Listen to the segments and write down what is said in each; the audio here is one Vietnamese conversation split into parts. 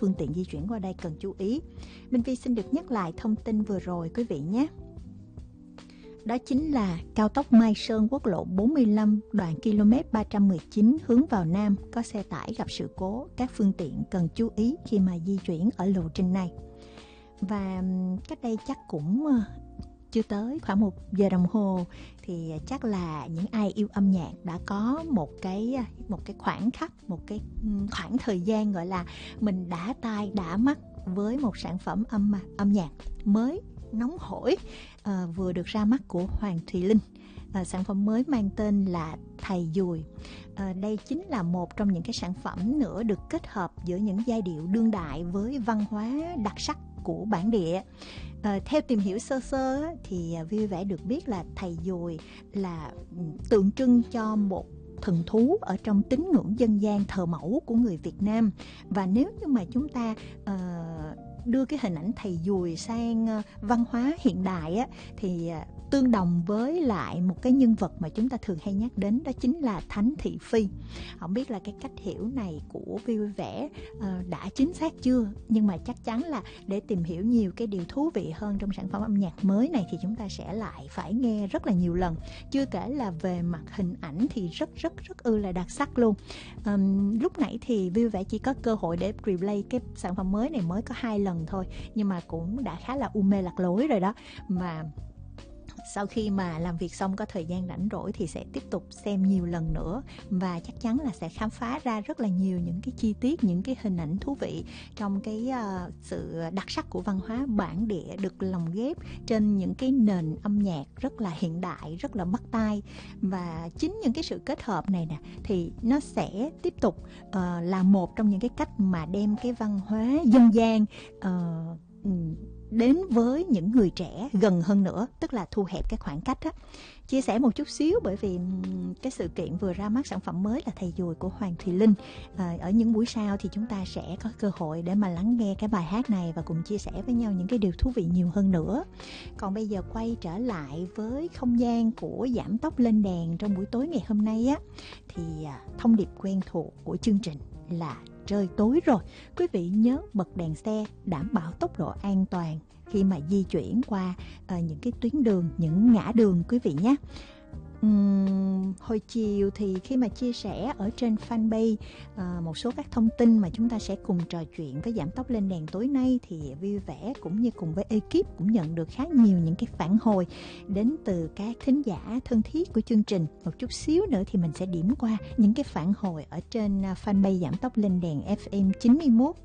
phương tiện di chuyển qua đây cần chú ý. Minh Vi xin được nhắc lại thông tin vừa rồi quý vị nhé. Đó chính là cao tốc Mai Sơn quốc lộ 45 đoạn km 319 hướng vào Nam có xe tải gặp sự cố, các phương tiện cần chú ý khi mà di chuyển ở lộ trình này. Và cách đây chắc cũng chưa tới khoảng 1 giờ đồng hồ thì chắc là những ai yêu âm nhạc đã có một cái khoảnh khắc, một cái khoảng thời gian gọi là mình đã tai đã mắt với một sản phẩm âm nhạc mới nóng hổi vừa được ra mắt của Hoàng Thùy Linh. Sản phẩm mới mang tên là Thầy Dùi. Đây chính là một trong những cái sản phẩm nữa được kết hợp giữa những giai điệu đương đại với văn hóa đặc sắc của bản địa. Theo tìm hiểu sơ sơ thì vui vẻ được biết là thầy dùi là tượng trưng cho một thần thú ở trong tín ngưỡng dân gian thờ mẫu của người Việt Nam. Và nếu như mà chúng ta đưa cái hình ảnh thầy dùi sang văn hóa hiện đại á, thì tương đồng với lại một cái nhân vật mà chúng ta thường hay nhắc đến, đó chính là Thánh Thị Phi. Không biết là cái cách hiểu này của vui vẻ đã chính xác chưa, nhưng mà chắc chắn là để tìm hiểu nhiều cái điều thú vị hơn trong sản phẩm âm nhạc mới này thì chúng ta sẽ lại phải nghe rất là nhiều lần. Chưa kể là về mặt hình ảnh thì rất là đặc sắc luôn. Lúc nãy thì vui vẻ chỉ có cơ hội để replay cái sản phẩm mới này mới có 2 lần thôi, nhưng mà cũng đã khá là mê lạc lối rồi đó. Mà sau khi mà làm việc xong có thời gian rảnh rỗi thì sẽ tiếp tục xem nhiều lần nữa, và chắc chắn là sẽ khám phá ra rất là nhiều những cái chi tiết, những cái hình ảnh thú vị trong cái sự đặc sắc của văn hóa bản địa được lồng ghép trên những cái nền âm nhạc rất là hiện đại, rất là bắt tai. Và chính những cái sự kết hợp này nè thì nó sẽ tiếp tục là một trong những cái cách mà đem cái văn hóa dân gian đến với những người trẻ gần hơn nữa, tức là thu hẹp cái khoảng cách á. Chia sẻ một chút xíu, bởi vì cái sự kiện vừa ra mắt sản phẩm mới là Thầy Dùi của Hoàng Thùy Linh. Ở những buổi sau thì chúng ta sẽ có cơ hội để mà lắng nghe cái bài hát này và cùng chia sẻ với nhau những cái điều thú vị nhiều hơn nữa. Còn bây giờ quay trở lại với không gian của Giảm Tốc Lên Đèn trong buổi tối ngày hôm nay á, thì thông điệp quen thuộc của chương trình là trời tối rồi. Quý vị nhớ bật đèn xe, đảm bảo tốc độ an toàn khi mà di chuyển qua những cái tuyến đường, những ngã đường quý vị nhé. Hồi chiều thì khi mà chia sẻ ở trên fanpage một số các thông tin mà chúng ta sẽ cùng trò chuyện với Giảm Tốc Lên Đèn tối nay, thì vui vẻ cũng như cùng với ekip cũng nhận được khá nhiều những cái phản hồi đến từ các thính giả thân thiết của chương trình. Một chút xíu nữa thì mình sẽ điểm qua những cái phản hồi ở trên fanpage Giảm Tốc Lên Đèn FM 91.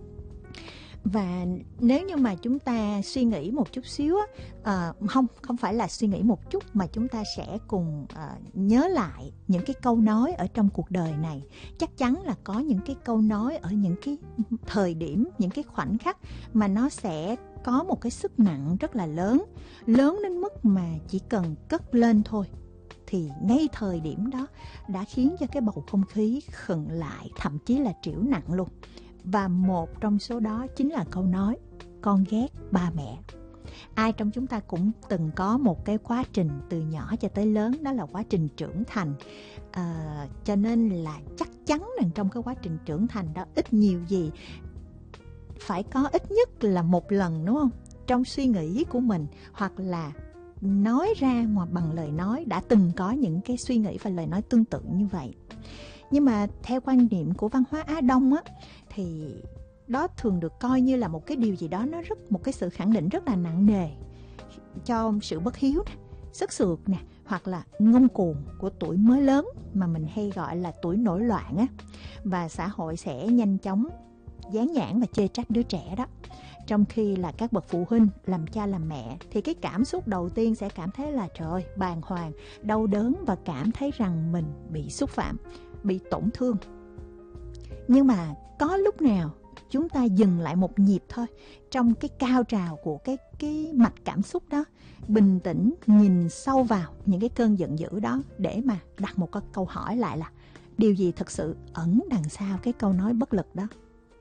Và nếu như mà chúng ta suy nghĩ một chút xíu không phải là suy nghĩ một chút, mà chúng ta sẽ cùng nhớ lại những cái câu nói ở trong cuộc đời này. Chắc chắn là có những cái câu nói ở những cái thời điểm, những cái khoảnh khắc mà nó sẽ có một cái sức nặng rất là lớn đến mức mà chỉ cần cất lên thôi thì ngay thời điểm đó đã khiến cho cái bầu không khí khựng lại, thậm chí là trĩu nặng luôn. Và một trong số đó chính là câu nói con ghét ba mẹ. Ai trong chúng ta cũng từng có một cái quá trình từ nhỏ cho tới lớn, đó là quá trình trưởng thành. Cho nên là chắc chắn rằng trong cái quá trình trưởng thành đó, ít nhiều gì phải có ít nhất là một lần, đúng không, trong suy nghĩ của mình, hoặc là nói ra ngoài bằng lời nói, đã từng có những cái suy nghĩ và lời nói tương tự như vậy. Nhưng mà theo quan niệm của văn hóa Á Đông á, thì đó thường được coi như là một cái điều gì đó, nó một cái sự khẳng định rất là nặng nề cho sự bất hiếu nè, sức sượt nè, hoặc là ngông cuồng của tuổi mới lớn mà mình hay gọi là tuổi nổi loạn á. Và xã hội sẽ nhanh chóng dán nhãn và chê trách đứa trẻ đó. Trong khi là các bậc phụ huynh, làm cha làm mẹ, thì cái cảm xúc đầu tiên sẽ cảm thấy là trời ơi, bàng hoàng, đau đớn và cảm thấy rằng mình bị xúc phạm, bị tổn thương. Nhưng mà có lúc nào chúng ta dừng lại một nhịp thôi trong cái cao trào của cái mạch cảm xúc đó, bình tĩnh nhìn sâu vào những cái cơn giận dữ đó để mà đặt một cái câu hỏi lại là điều gì thực sự ẩn đằng sau cái câu nói bất lực đó.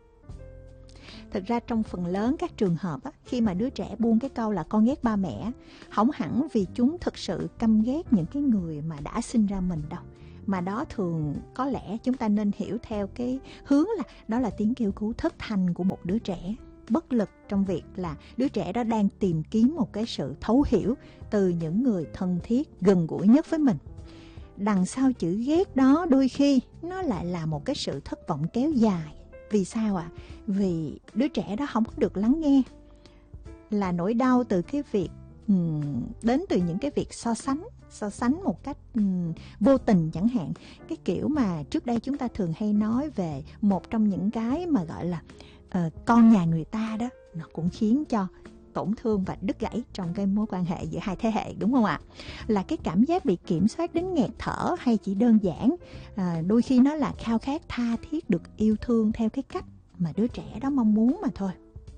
Thực ra trong phần lớn các trường hợp á, khi mà đứa trẻ buông cái câu là con ghét ba mẹ, không hẳn vì chúng thực sự căm ghét những cái người mà đã sinh ra mình đâu, mà đó thường có lẽ chúng ta nên hiểu theo cái hướng là đó là tiếng kêu cứu thất thanh của một đứa trẻ bất lực trong việc là đứa trẻ đó đang tìm kiếm một cái sự thấu hiểu từ những người thân thiết gần gũi nhất với mình. Đằng sau chữ ghét đó đôi khi nó lại là một cái sự thất vọng kéo dài. Vì sao ạ? Vì đứa trẻ đó không có được lắng nghe, là nỗi đau từ cái việc đến từ những cái việc so sánh một cách vô tình chẳng hạn. Cái kiểu mà trước đây chúng ta thường hay nói về một trong những cái mà gọi là con nhà người ta đó, nó cũng khiến cho tổn thương và đứt gãy trong cái mối quan hệ giữa hai thế hệ, đúng không ạ? Là cái cảm giác bị kiểm soát đến nghẹt thở, hay chỉ đơn giản đôi khi nó là khao khát tha thiết được yêu thương theo cái cách mà đứa trẻ đó mong muốn mà thôi.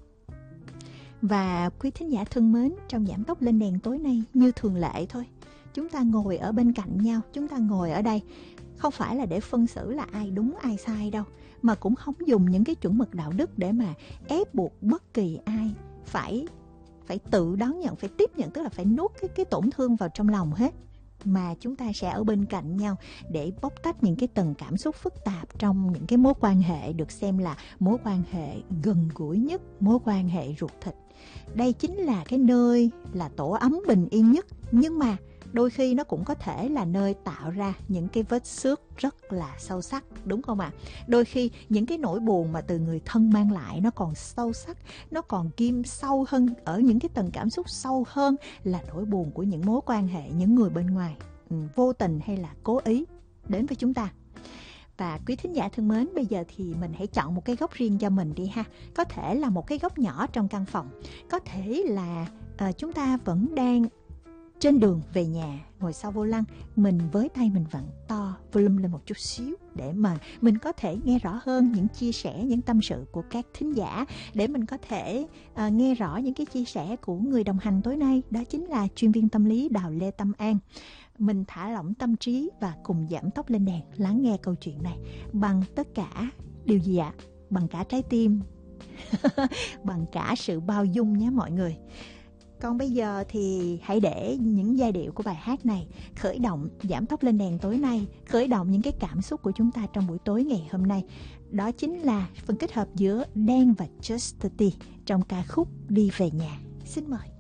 Và quý thính giả thân mến, trong Giảm Tốc Lên Đèn tối nay như thường lệ thôi, chúng ta ngồi ở bên cạnh nhau, chúng ta ngồi ở đây không phải là để phân xử là ai đúng ai sai đâu, mà cũng không dùng những cái chuẩn mực đạo đức để mà ép buộc bất kỳ ai phải tự đón nhận, phải tiếp nhận, tức là phải nuốt cái tổn thương vào trong lòng hết. Mà chúng ta sẽ ở bên cạnh nhau để bóc tách những cái tầng cảm xúc phức tạp trong những cái mối quan hệ được xem là mối quan hệ gần gũi nhất, mối quan hệ ruột thịt. Đây chính là cái nơi là tổ ấm bình yên nhất, nhưng mà đôi khi nó cũng có thể là nơi tạo ra những cái vết xước rất là sâu sắc, đúng không ạ? Đôi khi những cái nỗi buồn mà từ người thân mang lại nó còn sâu sắc, nó còn ghim sâu hơn, ở những cái tầng cảm xúc sâu hơn là nỗi buồn của những mối quan hệ, những người bên ngoài vô tình hay là cố ý đến với chúng ta. Và quý thính giả thân mến, bây giờ thì mình hãy chọn một cái góc riêng cho mình đi ha. Có thể là một cái góc nhỏ trong căn phòng, có thể là chúng ta vẫn đang trên đường về nhà, ngồi sau vô lăng, mình với tay mình vặn to volume lên một chút xíu để mà mình có thể nghe rõ hơn những chia sẻ, những tâm sự của các thính giả, để mình có thể nghe rõ những cái chia sẻ của người đồng hành tối nay, đó chính là chuyên viên tâm lý Đào Lê Tâm An. Mình thả lỏng tâm trí và cùng giảm tốc lên đèn, lắng nghe câu chuyện này bằng tất cả điều gì ạ? Bằng cả trái tim, bằng cả sự bao dung nhé mọi người. Còn bây giờ thì hãy để những giai điệu của bài hát này khởi động giảm tốc lên đèn tối nay, khởi động những cái cảm xúc của chúng ta trong buổi tối ngày hôm nay. Đó chính là phần kết hợp giữa Dan và Chastity trong ca khúc Đi Về Nhà. Xin mời.